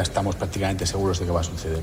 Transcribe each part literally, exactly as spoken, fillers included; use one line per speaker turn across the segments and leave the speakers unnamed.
estamos prácticamente seguros de que va a suceder.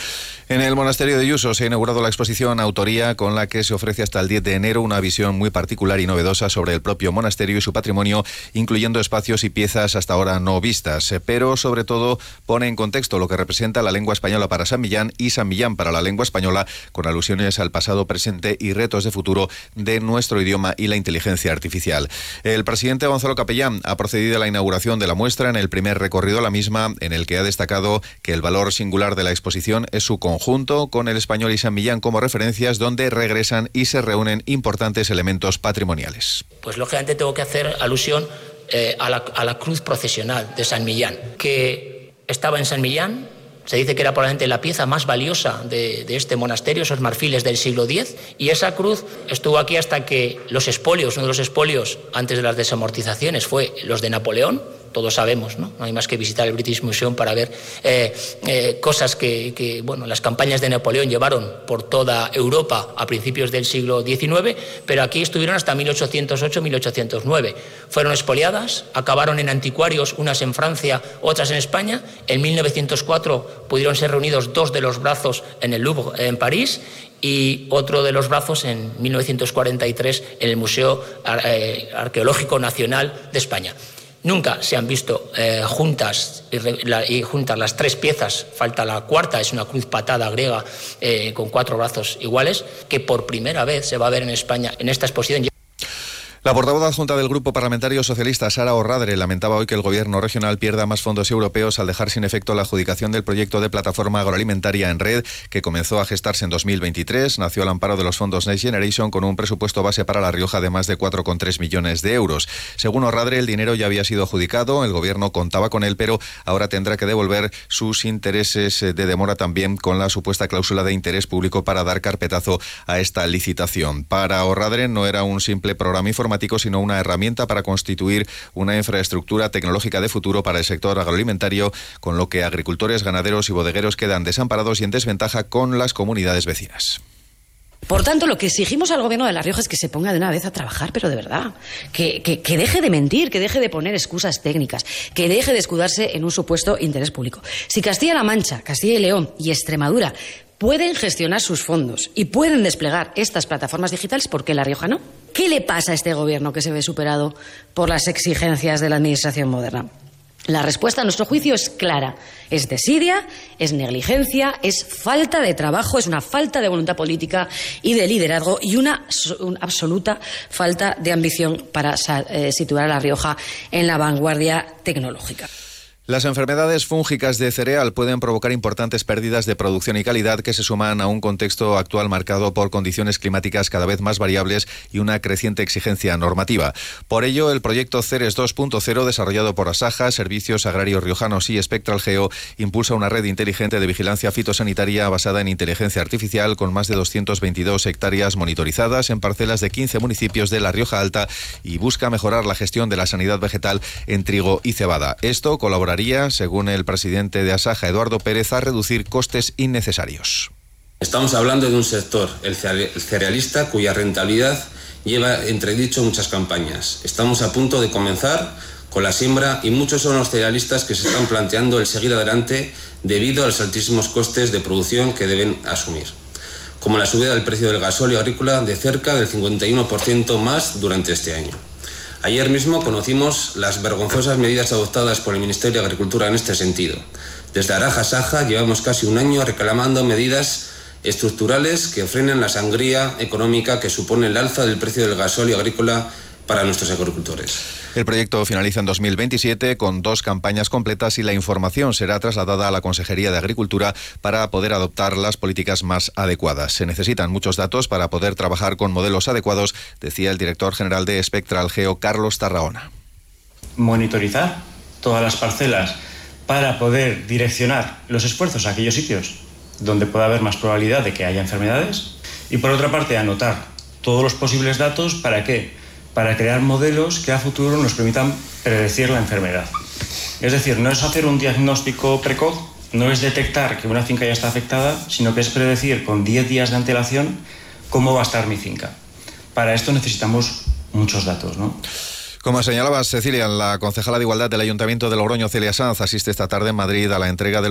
En el monasterio de Ayuso se ha inaugurado la exposición Autoría, con la que se ofrece hasta el diez de enero una visión muy particular y novedosa sobre el propio monasterio y su patrimonio, incluyendo espacios y piezas hasta ahora no vistas. Pero, sobre todo, pone en contexto lo que representa la lengua española para San Millán y San Millán para la lengua española, con alusiones al pasado, presente y retos de futuro de nuestro idioma y la inteligencia artificial. El presidente Gonzalo Capellán ha procedido a la inauguración de la muestra en el primer recorrido a la misma, en el que ha destacado que el valor singular de la exposición es su conjunto junto con el español y San Millán como referencias, donde regresan y se reúnen importantes elementos patrimoniales.
Pues lógicamente tengo que hacer alusión eh, a, la, a la cruz procesional de San Millán, que estaba en San Millán. Se dice que era probablemente la pieza más valiosa de, de este monasterio, esos marfiles del siglo diez, y esa cruz estuvo aquí hasta que los expolios, uno de los expolios antes de las desamortizaciones fue los de Napoleón. Todos sabemos, ¿no? No hay más que visitar el British Museum para ver eh, eh, cosas que, que, bueno, las campañas de Napoleón llevaron por toda Europa a principios del siglo diecinueve, pero aquí estuvieron hasta mil ochocientos ocho mil ochocientos nueve. Fueron expoliadas, acabaron en anticuarios, unas en Francia, otras en España. En mil novecientos cuatro pudieron ser reunidos dos de los brazos en el Louvre, en París, y otro de los brazos en mil novecientos cuarenta y tres en el Museo Arqueológico Nacional de España. Nunca se han visto eh, juntas y, la, y juntas las tres piezas, falta la cuarta, es una cruz patada griega eh, con cuatro brazos iguales, que por primera vez se va a ver en España en esta exposición.
La portavoz adjunta del Grupo Parlamentario Socialista, Sara Orradre, lamentaba hoy que el Gobierno regional pierda más fondos europeos al dejar sin efecto la adjudicación del proyecto de plataforma agroalimentaria en red, que comenzó a gestarse en dos mil veintitrés. Nació al amparo de los fondos Next Generation, con un presupuesto base para La Rioja de más de cuatro coma tres millones de euros. Según Orradre, el dinero ya había sido adjudicado, el Gobierno contaba con él, pero ahora tendrá que devolver sus intereses de demora también con la supuesta cláusula de interés público para dar carpetazo a esta licitación. Para Orradre no era un simple programa informático, sino una herramienta para constituir una infraestructura tecnológica de futuro para el sector agroalimentario, con lo que agricultores, ganaderos y bodegueros quedan desamparados y en desventaja con las comunidades vecinas.
Por tanto, lo que exigimos al Gobierno de La Rioja es que se ponga de una vez a trabajar, pero de verdad, que, que, que deje de mentir, que deje de poner excusas técnicas, que deje de escudarse en un supuesto interés público. Si Castilla-La Mancha, Castilla y León y Extremadura pueden gestionar sus fondos y pueden desplegar estas plataformas digitales, ¿por qué La Rioja no? ¿Qué le pasa a este Gobierno que se ve superado por las exigencias de la Administración moderna? La respuesta, a nuestro juicio, es clara. Es desidia, es negligencia, es falta de trabajo, es una falta de voluntad política y de liderazgo y una, una absoluta falta de ambición para eh, situar a La Rioja en la vanguardia tecnológica.
Las enfermedades fúngicas de cereal pueden provocar importantes pérdidas de producción y calidad que se suman a un contexto actual marcado por condiciones climáticas cada vez más variables y una creciente exigencia normativa. Por ello, el proyecto Ceres dos punto cero, desarrollado por Asaja, Servicios Agrarios Riojanos y Spectral Geo, impulsa una red inteligente de vigilancia fitosanitaria basada en inteligencia artificial, con más de doscientas veintidós hectáreas monitorizadas en parcelas de quince municipios de La Rioja Alta, y busca mejorar la gestión de la sanidad vegetal en trigo y cebada. Esto colaborará, según el presidente de Asaja, Eduardo Pérez, a reducir costes innecesarios.
Estamos hablando de un sector, el cerealista, cuya rentabilidad lleva entredicho muchas campañas. Estamos a punto de comenzar con la siembra y muchos son los cerealistas que se están planteando el seguir adelante debido a los altísimos costes de producción que deben asumir, como la subida del precio del gasóleo agrícola de cerca del cincuenta y uno por ciento más durante este año. Ayer mismo conocimos las vergonzosas medidas adoptadas por el Ministerio de Agricultura en este sentido. Desde Araja Saja llevamos casi un año reclamando medidas estructurales que frenen la sangría económica que supone el alza del precio del gasóleo agrícola para nuestros agricultores.
El proyecto finaliza en dos mil veintisiete con dos campañas completas y la información será trasladada a la Consejería de Agricultura para poder adoptar las políticas más adecuadas. Se necesitan muchos datos para poder trabajar con modelos adecuados, decía el director general de Spectral Geo, Carlos Tarragona.
Monitorizar todas las parcelas para poder direccionar los esfuerzos a aquellos sitios donde pueda haber más probabilidad de que haya enfermedades, y por otra parte anotar todos los posibles datos. ¿Para qué? Para crear modelos que a futuro nos permitan predecir la enfermedad. Es decir, no es hacer un diagnóstico precoz, no es detectar que una finca ya está afectada, sino que es predecir con diez días de antelación cómo va a estar mi finca. Para esto necesitamos muchos datos, ¿no?
Como señalaba Cecilia, la concejala de Igualdad del Ayuntamiento de Logroño, Celia Sanz, asiste esta tarde en Madrid a la entrega de